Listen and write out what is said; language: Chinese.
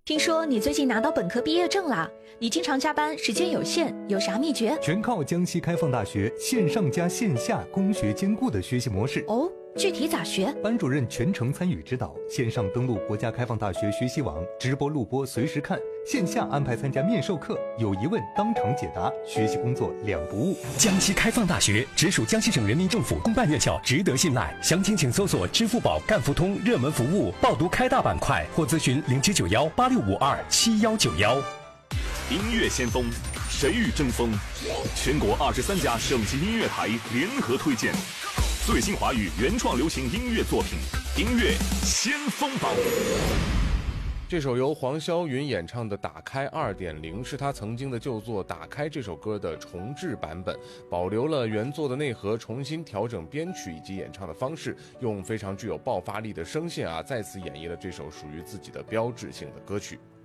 听说你最近拿到本科毕业证啦？你经常加班，时间有限，有啥秘诀？ 全靠江西开放大学线上加线下工学兼顾的学习模式。 哦，具体咋学？ 班主任全程参与指导，线上登录国家开放大学学习网，直播录播随时看；线下安排参加面授课，有疑问当场解答，学习工作两不误。 江西开放大学直属江西省人民政府公办院校，值得信赖。详情请搜索支付宝赣福通热门服务报读开大板块，或咨询079186527191。 音乐先锋，谁与争锋？全国23家省级音乐台联合推荐最新华语原创流行音乐作品，音乐先锋榜。 这首由黄霄云演唱的《打开 2.0》是他曾经的旧作《打开》这首歌的重制版本，保留了原作的内核，重新调整编曲以及演唱的方式，用非常具有爆发力的声线再次演绎了这首属于自己的标志性的歌曲。